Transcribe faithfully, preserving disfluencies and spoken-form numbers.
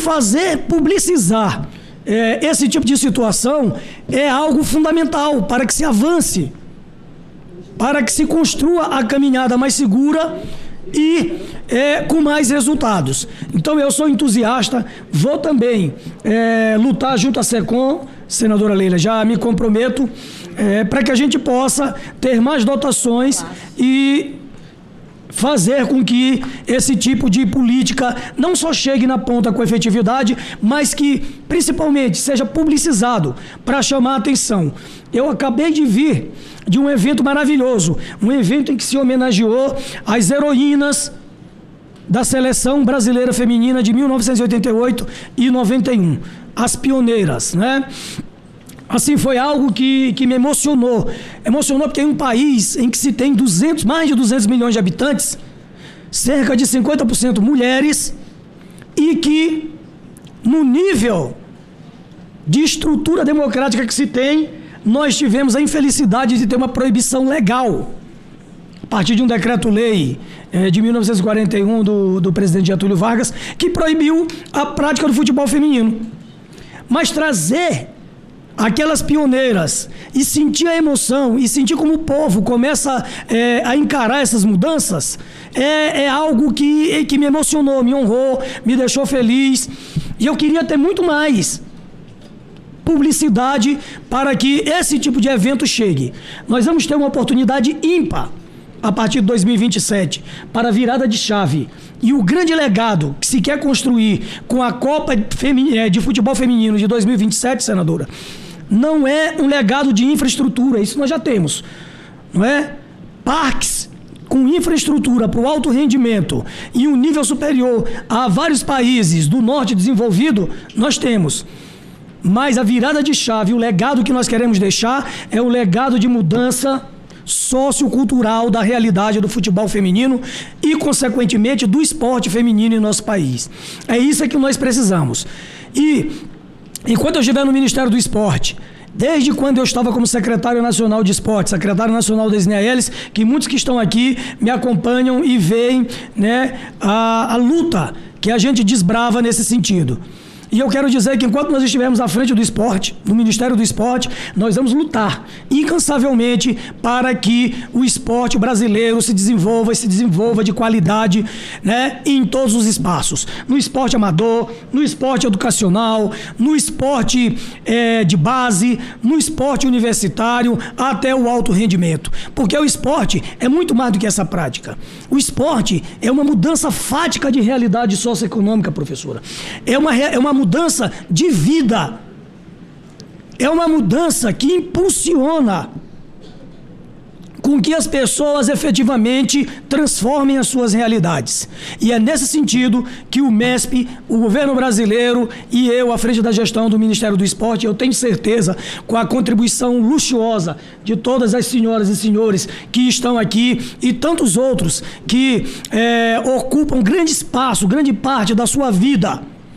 fazer publicizar é, esse tipo de situação é algo fundamental para que se avance, para que se construa a caminhada mais segura e é, com mais resultados. Então eu sou entusiasta, vou também é, lutar junto à SECOM, senadora Leila, já me comprometo é, para que a gente possa ter mais dotações e fazer com que esse tipo de política não só chegue na ponta com efetividade, mas que principalmente seja publicizado para chamar a atenção. Eu acabei de vir de um evento maravilhoso, um evento em que se homenageou as heroínas da seleção brasileira feminina de mil novecentos e oitenta e oito e noventa e um, as pioneiras, né? Assim, foi algo que, que me emocionou. Emocionou porque em um país em que se tem duzentos, mais de duzentos milhões de habitantes, cerca de cinquenta por cento mulheres, e que no nível de estrutura democrática que se tem, nós tivemos a infelicidade de ter uma proibição legal, a partir de um decreto-lei eh, de mil novecentos e quarenta e um do, do presidente Getúlio Vargas, que proibiu a prática do futebol feminino. Mas trazer aquelas pioneiras e sentir a emoção e sentir como o povo começa é, a encarar essas mudanças é, é algo que, que me emocionou, me honrou, me deixou feliz, e eu queria ter muito mais publicidade para que esse tipo de evento chegue. Nós vamos ter uma oportunidade ímpar a partir de dois mil e vinte e sete para a virada de chave. E o grande legado que se quer construir com a Copa de Futebol Feminino de dois mil e vinte e sete, senadora, não é um legado de infraestrutura, isso nós já temos, não é? Parques com infraestrutura para o alto rendimento e um nível superior a vários países do norte desenvolvido, nós temos. Mas a virada de chave, o legado que nós queremos deixar é o legado de mudança sociocultural da realidade do futebol feminino e, consequentemente, do esporte feminino em nosso país. É isso que nós precisamos. E, enquanto eu estiver no Ministério do Esporte, desde quando eu estava como secretário nacional de esporte, secretário nacional das N A Ls, que muitos que estão aqui me acompanham e veem, né, a, a luta que a gente desbrava nesse sentido. E eu quero dizer que enquanto nós estivermos à frente do esporte, do Ministério do Esporte, nós vamos lutar incansavelmente para que o esporte brasileiro se desenvolva e se desenvolva de qualidade, né, em todos os espaços. No esporte amador, no esporte educacional, no esporte é, de base, no esporte universitário, até o alto rendimento. Porque o esporte é muito mais do que essa prática. O esporte é uma mudança fática de realidade socioeconômica, professora. É uma, é uma mudança de vida, é uma mudança que impulsiona com que as pessoas efetivamente transformem as suas realidades. E é nesse sentido que o M E S P, o governo brasileiro e eu, à frente da gestão do Ministério do Esporte, eu tenho certeza, com a contribuição luxuosa de todas as senhoras e senhores que estão aqui e tantos outros que é, ocupam grande espaço, grande parte da sua vida